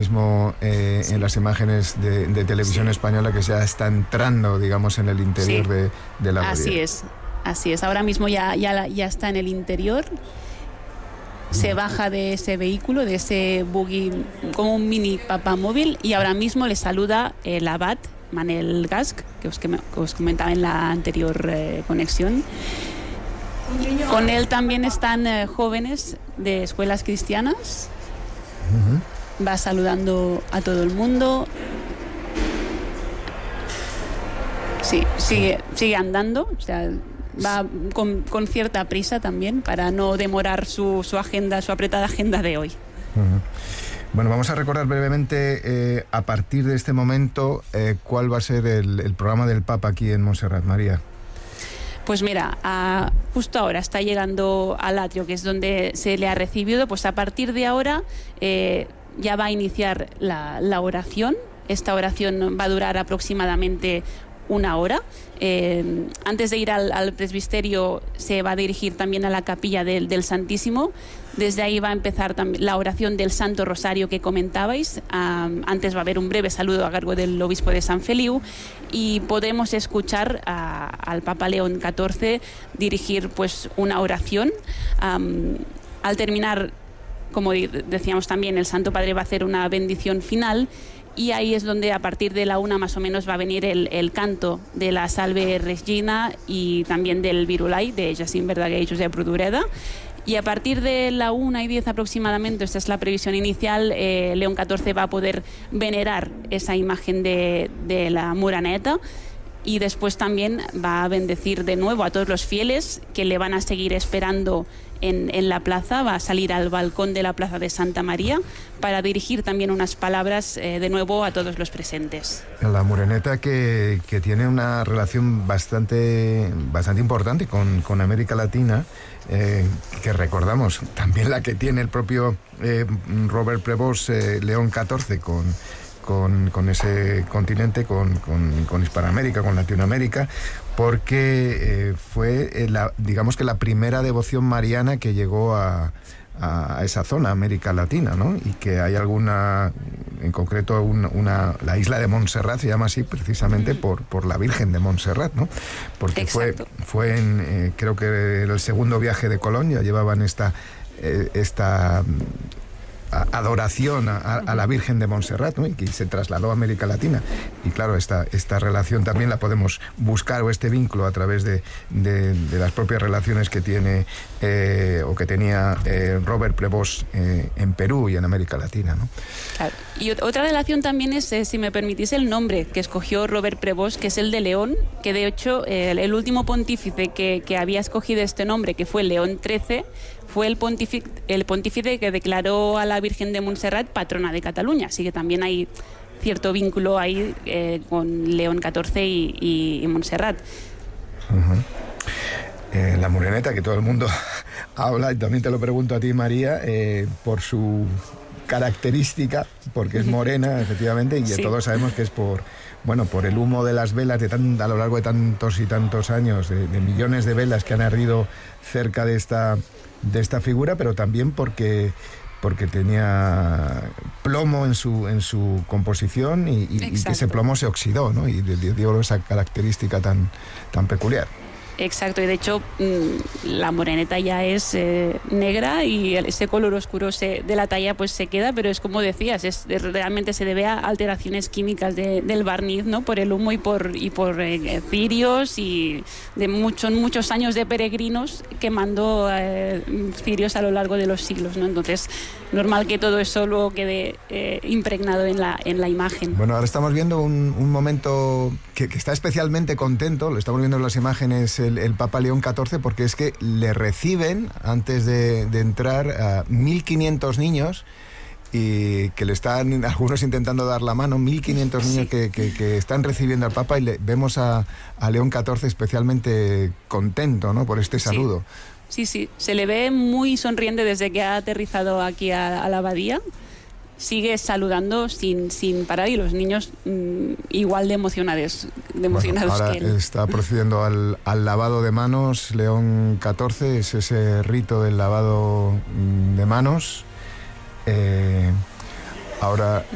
mismo en las imágenes de televisión española, que ya está entrando, digamos, en el interior de la abadía. Así es. Ahora mismo ya está en el interior. Se baja de ese vehículo, de ese buggy, como un mini papamóvil, y ahora mismo le saluda el abad Manel Gasch, que os comentaba en la anterior conexión. Con él también están jóvenes de escuelas cristianas. Va saludando a todo el mundo. Sí, sigue andando, o sea, va con cierta prisa también para no demorar su agenda, su apretada agenda de hoy. Bueno, vamos a recordar brevemente a partir de este momento cuál va a ser el programa del Papa aquí en Montserrat, María. Pues mira, justo ahora está llegando al atrio, que es donde se le ha recibido. Pues a partir de ahora ya va a iniciar la oración. Esta oración va a durar aproximadamente 1 hora. Antes de ir al presbiterio se va a dirigir también a la capilla del Santísimo. Desde ahí va a empezar también la oración del Santo Rosario que comentabais. Antes va a haber un breve saludo a cargo del obispo de San Feliu y podemos escuchar al Papa León XIV dirigir pues una oración. Al terminar, como decíamos también, el Santo Padre va a hacer una bendición final. Y ahí es donde a partir de la 1 más o menos va a venir el canto de la Salve Regina y también del Virulai de Jacint Verdaguer y Josep Rodoreda. Y a partir de la 1:10 aproximadamente, esta es la previsión inicial, León XIV va a poder venerar esa imagen de la Moreneta. Y después también va a bendecir de nuevo a todos los fieles que le van a seguir esperando en la plaza. Va a salir al balcón de la plaza de Santa María para dirigir también unas palabras de nuevo a todos los presentes. La Moreneta que tiene una relación bastante importante con América Latina, que recordamos también la que tiene el propio Robert Prevost, León XIV, con ese continente, con Hispanoamérica, con Latinoamérica, porque fue digamos que la primera devoción mariana que llegó a esa zona, América Latina, ¿no? Y que hay alguna, en concreto la isla de Montserrat se llama así precisamente por la Virgen de Montserrat, ¿no? Porque fue en, creo que era el segundo viaje de Colón, ya llevaban esta adoración a la Virgen de Montserrat, ¿no? Y que se trasladó a América Latina. Y claro, esta relación también la podemos buscar, o este vínculo, a través de las propias relaciones que tiene o que tenía Robert Prevost en Perú y en América Latina, ¿no? Claro. Y otra relación también es, si me permitís, el nombre que escogió Robert Prevost, que es el de León, que de hecho el último pontífice que había escogido este nombre, que fue León XIII, fue el pontífice que declaró a la Virgen de Montserrat patrona de Cataluña. Así que también hay cierto vínculo ahí con León XIV y Montserrat. La Moreneta, que todo el mundo habla, y también te lo pregunto a ti, María, por su característica, porque es morena, efectivamente, y sí, todos sabemos que es por el humo de las velas a lo largo de tantos y tantos años, de millones de velas que han ardido cerca de esta figura, pero también porque tenía plomo en su composición y que ese plomo se oxidó, ¿no? Y dio esa característica tan peculiar. Exacto, y de hecho la Moreneta ya es negra y ese color oscuro de la talla pues se queda, pero es como decías, realmente se debe a alteraciones químicas del barniz, ¿no? Por el humo y por cirios y de muchos años de peregrinos quemando cirios a lo largo de los siglos, ¿no? Entonces, normal que todo eso luego quede impregnado en la imagen. Bueno, ahora estamos viendo un momento que está especialmente contento, lo estamos viendo en las imágenes, el Papa León XIV, porque es que le reciben antes de entrar a 1.500 niños y que le están algunos intentando dar la mano, 1.500 niños que están recibiendo al Papa, y vemos a León XIV especialmente contento, ¿no? Por este saludo. Sí, se le ve muy sonriente desde que ha aterrizado aquí a la abadía. Sigue saludando sin parar, y los niños igual de emocionados ahora que él. Está procediendo al lavado de manos. León XIV, es ese rito del lavado de manos. Ahora